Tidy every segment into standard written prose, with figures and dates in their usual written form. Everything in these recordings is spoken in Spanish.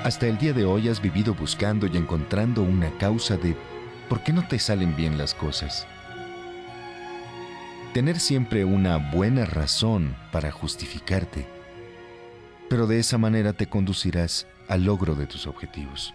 Hasta el día de hoy has vivido buscando y encontrando una causa de por qué no te salen bien las cosas. Tener siempre una buena razón para justificarte, pero de esa manera te conducirás al logro de tus objetivos.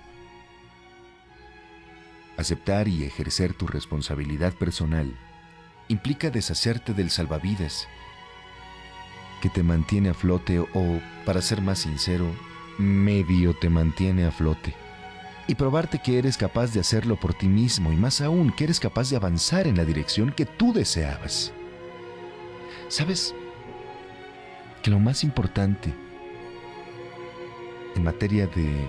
Aceptar y ejercer tu responsabilidad personal implica deshacerte del salvavidas que te mantiene a flote o, para ser más sincero, medio te mantiene a flote. Y probarte que eres capaz de hacerlo por ti mismo y más aún que eres capaz de avanzar en la dirección que tú deseabas. ¿Sabes que lo más importante en materia de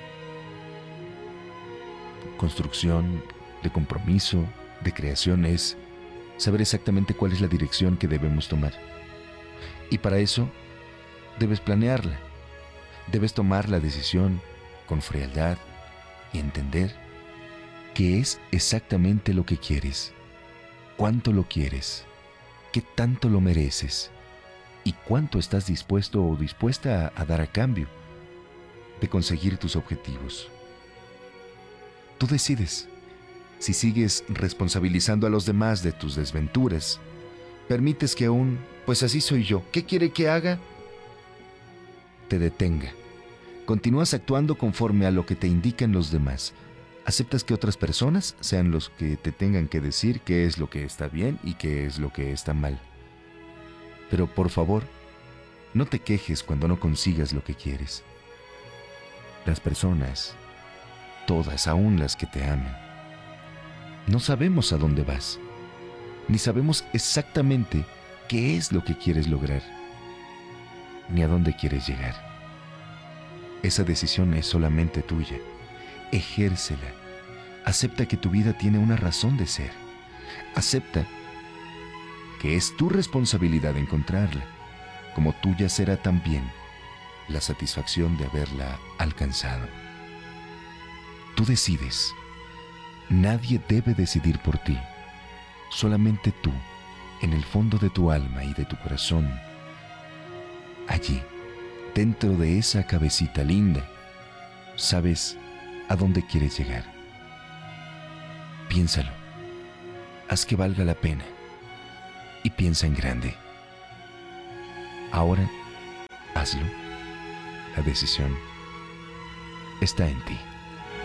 construcción, de compromiso, de creación es saber exactamente cuál es la dirección que debemos tomar? Y para eso debes planearla, debes tomar la decisión con frialdad y entender qué es exactamente lo que quieres, cuánto lo quieres, qué tanto lo mereces y cuánto estás dispuesto o dispuesta a dar a cambio de conseguir tus objetivos. Tú decides si sigues responsabilizando a los demás de tus desventuras, permites que pues así soy yo, ¿qué quiere que haga?, te detenga. Continúas actuando conforme a lo que te indican los demás. Aceptas que otras personas sean los que te tengan que decir qué es lo que está bien y qué es lo que está mal. Pero por favor, no te quejes cuando no consigas lo que quieres. Las personas, todas, aún las que te aman, no sabemos a dónde vas, ni sabemos exactamente qué es lo que quieres lograr, ni a dónde quieres llegar. Esa decisión es solamente tuya. Ejércela. Acepta que tu vida tiene una razón de ser. Acepta que es tu responsabilidad encontrarla, como tuya será también la satisfacción de haberla alcanzado. Tú decides. Nadie debe decidir por ti. Solamente tú, en el fondo de tu alma y de tu corazón. Allí, dentro de esa cabecita linda, sabes a dónde quieres llegar. Piénsalo. Haz que valga la pena. Y piensa en grande. Ahora, hazlo. La decisión está en ti.